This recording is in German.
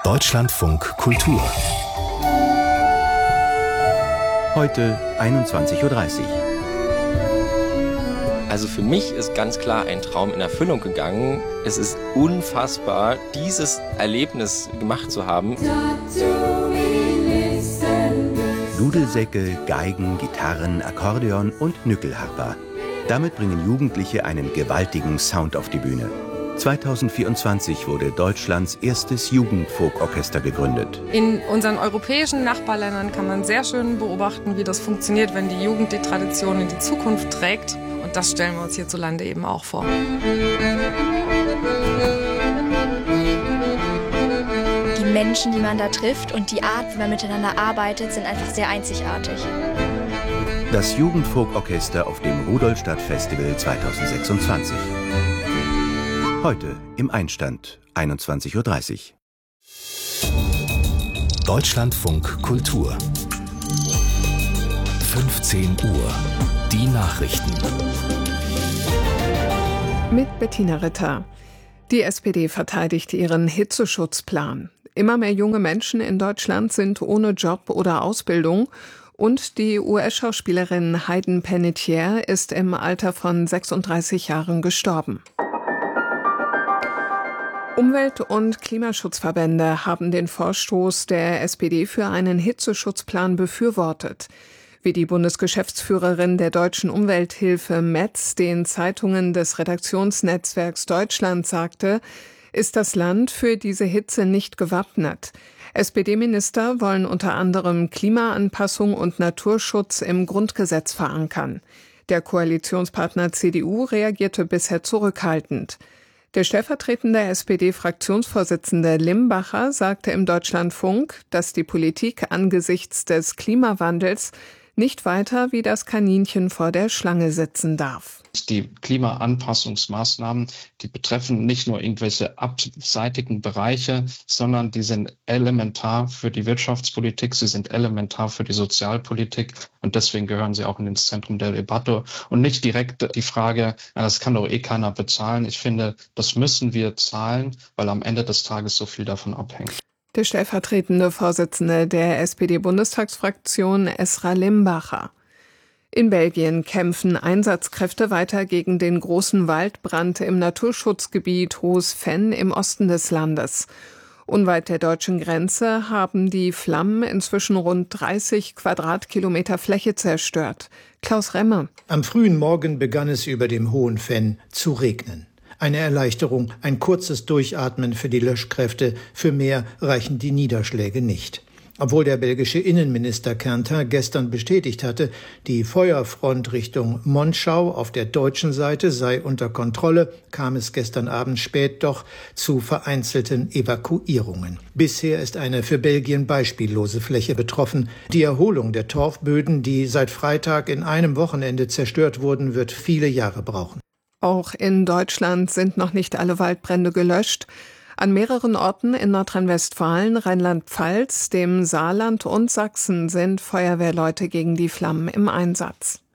Deutschlandfunk Kultur. Heute 21:30 Uhr. Also für mich ist ganz klar ein Traum in Erfüllung gegangen. Es ist unfassbar, dieses Erlebnis gemacht zu haben. Dudelsäcke, Geigen, Gitarren, Akkordeon und Nückelharper. Damit bringen Jugendliche einen gewaltigen Sound auf die Bühne. 2024 wurde Deutschlands erstes Jugendfolkorchester gegründet. In unseren europäischen Nachbarländern kann man sehr schön beobachten, wie das funktioniert, wenn die Jugend die Tradition in die Zukunft trägt. Und das stellen wir uns hierzulande eben auch vor. Die Menschen, die man da trifft und die Art, wie man miteinander arbeitet, sind einfach sehr einzigartig. Das Jugendfolkorchester auf dem Rudolstadt-Festival 2026. Heute im Einstand, 21:30 Uhr. Deutschlandfunk Kultur. 15 Uhr. Die Nachrichten. Mit Bettina Ritter. Die SPD verteidigt ihren Hitzeschutzplan. Immer mehr junge Menschen in Deutschland sind ohne Job oder Ausbildung. Und die US-Schauspielerin Hayden Panettiere ist im Alter von 36 Jahren gestorben. Umwelt- und Klimaschutzverbände haben den Vorstoß der SPD für einen Hitzeschutzplan befürwortet. Wie die Bundesgeschäftsführerin der Deutschen Umwelthilfe Metz den Zeitungen des Redaktionsnetzwerks Deutschland sagte, ist das Land für diese Hitze nicht gewappnet. SPD-Minister wollen unter anderem Klimaanpassung und Naturschutz im Grundgesetz verankern. Der Koalitionspartner CDU reagierte bisher zurückhaltend. Der stellvertretende SPD-Fraktionsvorsitzende Limbacher sagte im Deutschlandfunk, dass die Politik angesichts des Klimawandels nicht weiter wie das Kaninchen vor der Schlange sitzen darf. Die Klimaanpassungsmaßnahmen, die betreffen nicht nur irgendwelche abseitigen Bereiche, sondern die sind elementar für die Wirtschaftspolitik, sie sind elementar für die Sozialpolitik und deswegen gehören sie auch ins Zentrum der Debatte und nicht direkt die Frage, das kann doch eh keiner bezahlen. Ich finde, das müssen wir zahlen, weil am Ende des Tages so viel davon abhängt. Der stellvertretende Vorsitzende der SPD-Bundestagsfraktion Esra Limbacher. In Belgien kämpfen Einsatzkräfte weiter gegen den großen Waldbrand im Naturschutzgebiet Hohes Venn im Osten des Landes. Unweit der deutschen Grenze haben die Flammen inzwischen rund 30 Quadratkilometer Fläche zerstört. Klaus Remme. Am frühen Morgen begann es über dem Hohen Venn zu regnen. Eine Erleichterung, ein kurzes Durchatmen für die Löschkräfte, für mehr reichen die Niederschläge nicht. Obwohl der belgische Innenminister Quentin gestern bestätigt hatte, die Feuerfront Richtung Monschau auf der deutschen Seite sei unter Kontrolle, kam es gestern Abend spät doch zu vereinzelten Evakuierungen. Bisher ist eine für Belgien beispiellose Fläche betroffen. Die Erholung der Torfböden, die seit Freitag in einem Wochenende zerstört wurden, wird viele Jahre brauchen. Auch in Deutschland sind noch nicht alle Waldbrände gelöscht. An mehreren Orten in Nordrhein-Westfalen, Rheinland-Pfalz, dem Saarland und Sachsen sind Feuerwehrleute gegen die Flammen im Einsatz.